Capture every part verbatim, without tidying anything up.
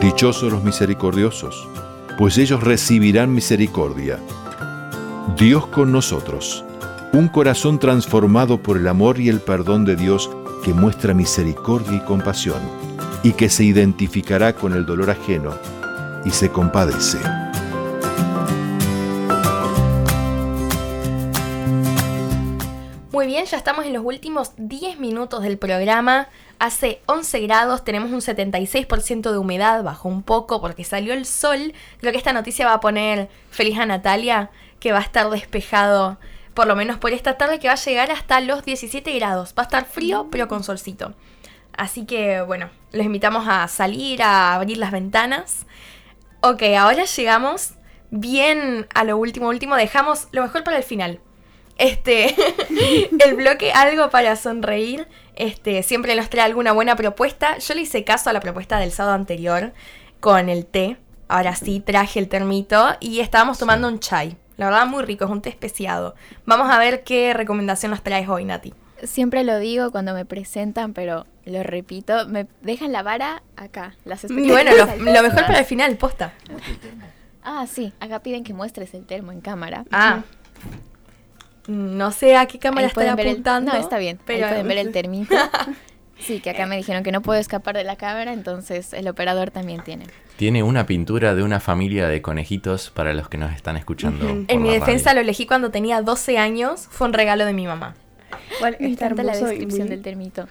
Dichosos los misericordiosos, pues ellos recibirán misericordia. Dios con nosotros, un corazón transformado por el amor y el perdón de Dios que muestra misericordia y compasión, y que se identificará con el dolor ajeno y se compadece. Muy bien, ya estamos en los últimos diez minutos del programa. Hace once grados, tenemos un setenta y seis por ciento de humedad, bajó un poco porque salió el sol. Creo que esta noticia va a poner feliz a Natalia, que va a estar despejado, por lo menos por esta tarde, que va a llegar hasta los diecisiete grados. Va a estar frío, pero con solcito. Así que, bueno, los invitamos a salir, a abrir las ventanas. Ok, ahora llegamos bien a lo último, último. Dejamos lo mejor para el final. Este, el bloque Algo para Sonreír, este, siempre nos trae alguna buena propuesta. Yo le hice caso a la propuesta del sábado anterior con el té. Ahora sí, traje el termito y estábamos tomando un chai. La verdad, muy rico, es un té especiado. Vamos a ver qué recomendación nos traes hoy, Nati. Siempre lo digo cuando me presentan, pero lo repito, me dejan la vara acá. Las y bueno, lo, lo mejor para el final, posta. Ah, sí, acá piden que muestres el termo en cámara. Ah. No sé a qué cámara están apuntando. El, no, está bien, pero ahí pueden ver el termito. Sí, que acá me dijeron que no puedo escapar de la cámara, entonces el operador también tiene. Tiene una pintura de una familia de conejitos para los que nos están escuchando. Uh-huh. En mi defensa radio. Lo elegí cuando tenía doce años, fue un regalo de mi mamá. Bueno, me encanta la descripción del termito.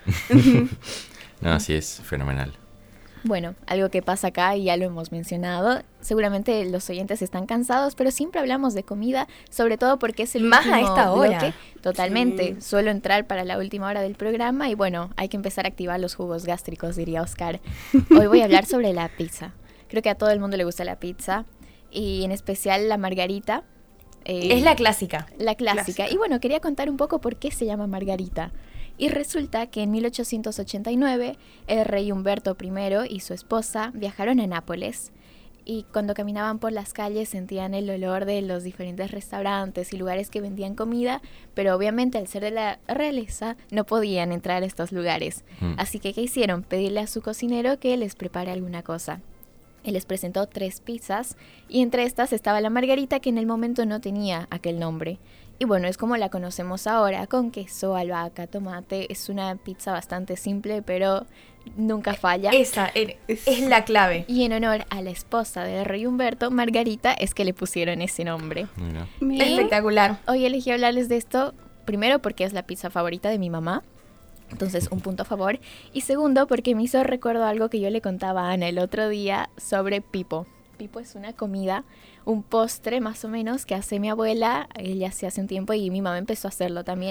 No, sí, es fenomenal. Bueno, algo que pasa acá y ya lo hemos mencionado, seguramente los oyentes están cansados, pero siempre hablamos de comida, sobre todo porque es el más último a esta hora. bloque. Totalmente, sí. Suelo entrar para la última hora del programa y bueno, hay que empezar a activar los jugos gástricos, diría Oscar. Hoy voy a hablar sobre la pizza. Creo que a todo el mundo le gusta la pizza y en especial la margarita. Eh, es la clásica. La clásica. clásica. Y bueno, quería contar un poco por qué se llama margarita. Y resulta que en mil ochocientos ochenta y nueve el rey Humberto primero y su esposa viajaron a Nápoles y cuando caminaban por las calles sentían el olor de los diferentes restaurantes y lugares que vendían comida, pero obviamente al ser de la realeza no podían entrar a estos lugares. Mm. Así que ¿qué hicieron? Pedirle a su cocinero que les prepare alguna cosa. Él les presentó tres pizzas y entre estas estaba la margarita que en el momento no tenía aquel nombre. Y bueno, es como la conocemos ahora, con queso, albahaca, tomate. Es una pizza bastante simple, pero nunca falla. Esa es la clave. Y en honor a la esposa del rey Humberto, Margarita, es que le pusieron ese nombre. Mira. Espectacular. Hoy elegí hablarles de esto, primero porque es la pizza favorita de mi mamá. Entonces, un punto a favor. Y segundo, porque me hizo recuerdo algo que yo le contaba a Ana el otro día sobre pipo. Pipo es una comida, un postre más o menos que hace mi abuela, ella hacía hace un tiempo y mi mamá empezó a hacerlo también.